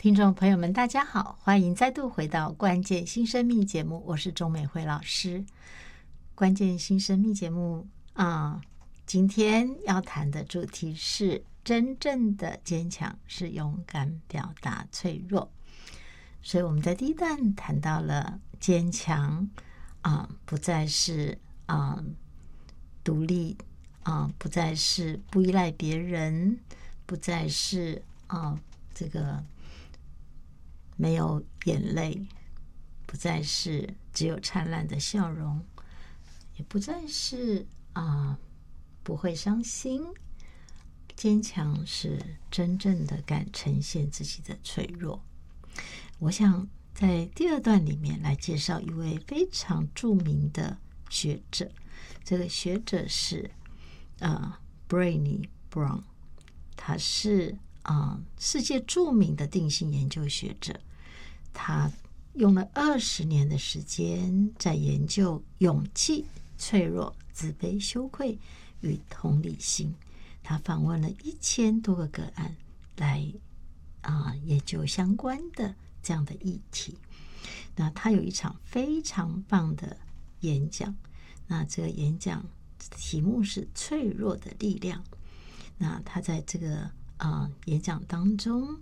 听众朋友们，大家好，欢迎再度回到关键新生命节目，我是钟美惠老师。关键新生命节目今天要谈的主题是真正的坚强是勇敢表达脆弱。所以我们在第一段谈到了坚强不再是独立不再是不依赖别人，不再是这个没有眼泪，不再是只有灿烂的笑容，也不再是不会伤心。坚强是真正的敢呈现自己的脆弱。我想在第二段里面来介绍一位非常著名的学者，这个学者是Brené Brown， 他是世界著名的定性研究学者。他用了20年的时间在研究勇气、脆弱、自卑、羞愧与同理心。他访问了1000多个个案来研究相关的这样的议题。那他有一场非常棒的演讲，那这个演讲题目是脆弱的力量。那他在这个演讲当中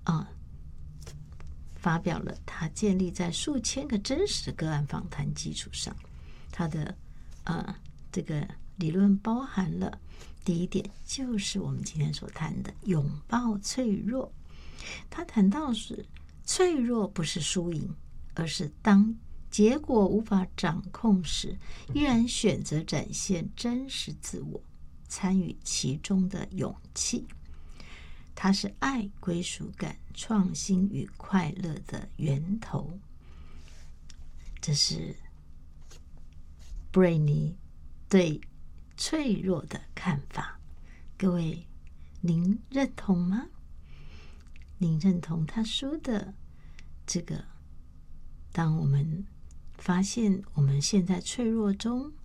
发表了他建立在数千个真实的个案访谈基础上，他的这个理论包含了第一点，就是我们今天所谈的拥抱脆弱。他谈到是脆弱不是输赢，而是当结果无法掌控时，依然选择展现真实自我，参与其中的勇气。它是爱、归属感、创新与快乐的源头。这是布瑞尼对脆弱的看法。各位，您认同吗？您认同他说的这个，当我们发现我们陷在脆弱中，